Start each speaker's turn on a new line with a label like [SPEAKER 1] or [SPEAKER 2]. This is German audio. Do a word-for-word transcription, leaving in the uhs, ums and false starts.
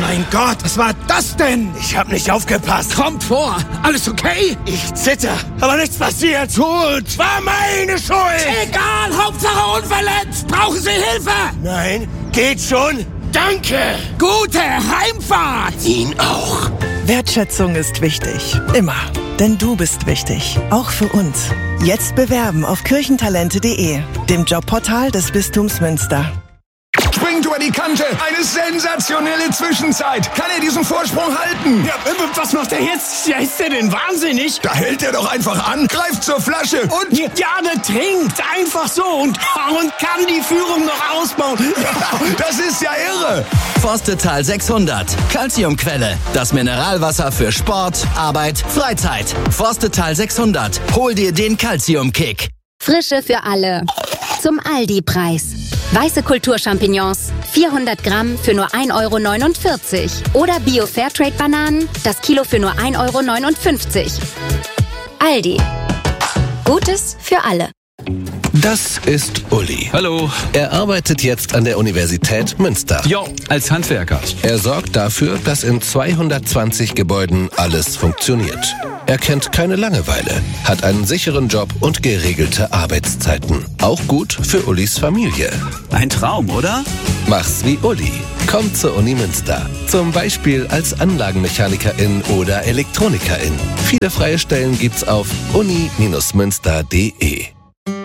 [SPEAKER 1] Mein Gott, was war das denn?
[SPEAKER 2] Ich hab nicht aufgepasst.
[SPEAKER 1] Kommt vor. Alles okay?
[SPEAKER 2] Ich zitter, aber nichts passiert.
[SPEAKER 1] Gut.
[SPEAKER 2] War meine Schuld.
[SPEAKER 1] Egal, Hauptsache unverletzt. Brauchen Sie Hilfe?
[SPEAKER 2] Nein, geht schon. Danke.
[SPEAKER 1] Gute Heimfahrt.
[SPEAKER 2] Ihnen auch.
[SPEAKER 3] Wertschätzung ist wichtig. Immer. Denn du bist wichtig. Auch für uns. Jetzt bewerben auf kirchentalente punkt de, dem Jobportal des Bistums Münster.
[SPEAKER 4] Springt über die Kante. Eine sensationelle Zwischenzeit. Kann er diesen Vorsprung halten?
[SPEAKER 2] Ja, was macht er jetzt? Ja, ist er denn wahnsinnig?
[SPEAKER 4] Da hält er doch einfach an, greift zur Flasche und...
[SPEAKER 2] Ja, der trinkt einfach so und, und kann die Führung noch ausbauen.
[SPEAKER 4] Das ist ja irre.
[SPEAKER 5] Forstetal sechshundert. Calciumquelle. Das Mineralwasser für Sport, Arbeit, Freizeit. Forstetal sechshundert. Hol dir den Calciumkick.
[SPEAKER 6] Frische für alle. Zum Aldi-Preis. Weiße Kulturchampignons, vierhundert Gramm für nur ein Euro neunundvierzig. Oder Bio-Fairtrade-Bananen, das Kilo für nur ein Euro neunundfünfzig. Aldi. Gutes für alle.
[SPEAKER 7] Das ist Uli.
[SPEAKER 8] Hallo.
[SPEAKER 7] Er arbeitet jetzt an der Universität Münster.
[SPEAKER 8] Jo, als Handwerker.
[SPEAKER 7] Er sorgt dafür, dass in zweihundertzwanzig Gebäuden alles funktioniert. Er kennt keine Langeweile, hat einen sicheren Job und geregelte Arbeitszeiten. Auch gut für Ulis Familie.
[SPEAKER 8] Ein Traum, oder?
[SPEAKER 7] Mach's wie Uli. Komm zur Uni Münster. Zum Beispiel als Anlagenmechanikerin oder Elektronikerin. Viele freie Stellen gibt's auf uni Bindestrich münster punkt de.